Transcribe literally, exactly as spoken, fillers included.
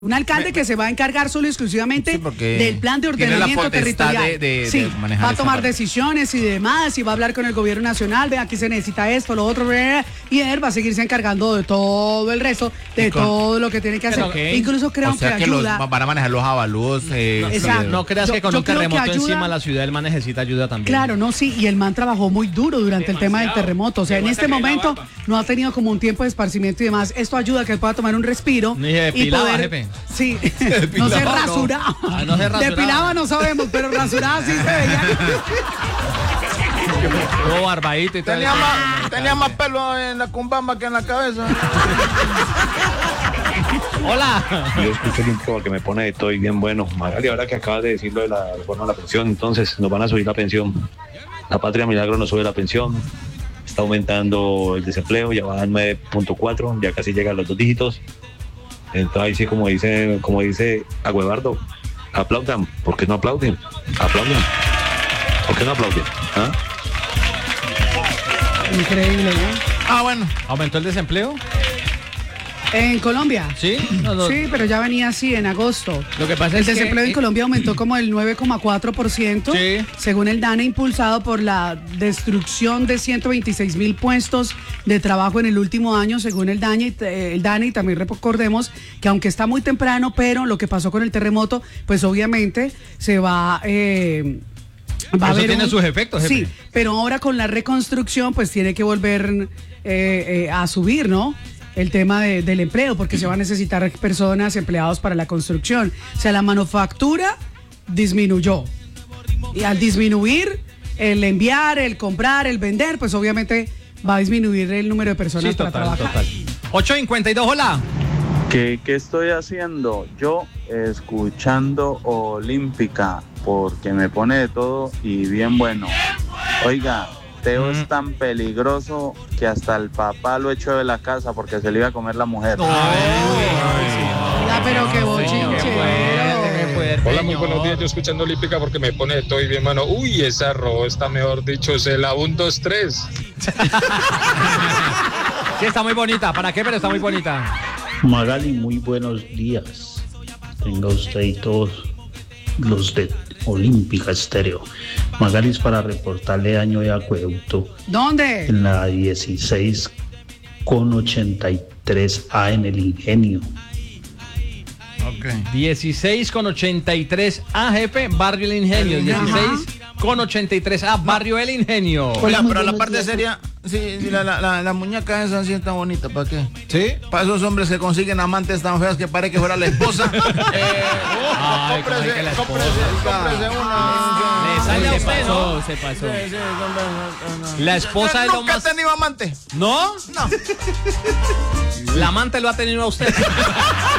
Un alcalde que se va a encargar solo y exclusivamente sí, del plan de ordenamiento territorial. De, de, sí, de va a tomar parte. decisiones y demás, y va a hablar con el gobierno nacional, ve, aquí se necesita esto, lo otro, y él va a seguirse encargando de todo el resto, de con, todo lo que tiene que hacer. Okay. Incluso creo o sea que, que ayuda. Los, van a manejar los avalúos. Eh, no, sí, no creas yo, que con un terremoto ayuda, encima la ciudad del man necesita ayuda también. Claro, no, sí, y el man trabajó muy duro durante Demasiado. el tema del terremoto. O sea, en este momento no ha tenido como un tiempo de esparcimiento y demás. Esto ayuda a que él pueda tomar un respiro. Ni se depilaba, y poder, jefe. Sí, no se rasuraba. Ah, no se rasuraba. Depilaba no sabemos, pero rasuraba sí se veía. Todo barbadito y todo. Tenía, más, tenía más pelo en la cumbamba que en la cabeza. Hola. Yo escucho el intro que me pone de todo y bien bueno. Magali, ahora que acabas de decir lo de la reforma de la pensión, entonces nos van a subir la pensión. La Patria Milagro nos sube la pensión. Está aumentando el desempleo, ya va a nueve punto cuatro, ya casi llega a los dos dígitos. Entonces ahí sí, como dice, como dice Agüevardo, aplaudan. ¿Por qué no aplauden? Aplaudan. ¿Por qué no aplauden? ¿Ah? Increíble, ¿no? Ah, bueno. ¿Aumentó el desempleo? En Colombia. Sí. No, no. Sí, pero ya venía así en agosto. Lo que pasa el es desempleo que, en Colombia aumentó como el nueve coma cuatro por ciento, sí. según el DANE, impulsado por la destrucción de ciento veintiséis mil puestos de trabajo en el último año, según el DANE, el DANE, y también recordemos que aunque está muy temprano, pero lo que pasó con el terremoto, pues obviamente se va... Eh, Va a Eso haber tiene un, sus efectos, jefe. Sí, pero ahora con la reconstrucción, pues tiene que volver eh, eh, a subir, ¿no? El tema de, del empleo, porque se van a necesitar personas, empleados para la construcción. O sea, la manufactura disminuyó. Y al disminuir, el enviar, el comprar, el vender, pues obviamente va a disminuir el número de personas sí, para total, trabajar. Total. ocho cincuenta y dos, hola. ¿Qué, ¿Qué estoy haciendo? Yo escuchando Olímpica, porque me pone de todo y bien bueno. Oiga, Teo mm. es tan peligroso que hasta el papá lo echó de la casa porque se le iba a comer la mujer. No, ya, pero qué bochinche. Hola, muy buenos días. Yo escuchando Olímpica porque me pone de todo y bien, mano. Uy, esa arroz está, mejor dicho, se la un, dos, tres. Sí, está muy bonita. ¿Para qué? Pero está muy bonita. Magali, muy buenos días. Tenga usted y todos los de Olímpica Estéreo. Magali es para reportarle daño de acueducto. ¿Dónde? En la dieciséis con ochenta y tres A en el Ingenio. Okay. dieciséis con ochenta y tres A, jefe, Barrio El Ingenio. dieciséis con ochenta y tres A, Barrio El Ingenio. Hola, pero la parte seria, sí, la, la, la, la muñeca esa sí está bonita, ¿para qué? ¿Sí? Para esos hombres que consiguen amantes tan feas que parece que fuera la esposa. eh, Ay, cómprese, que la esposa. cómprese, cómprese una. Le sale a se usted, pasó, ¿no? se pasó. Sí, sí, no, no, no. La esposa es lo ¿Nunca más... ha tenido amante? ¿No? No. La amante lo ha tenido a usted.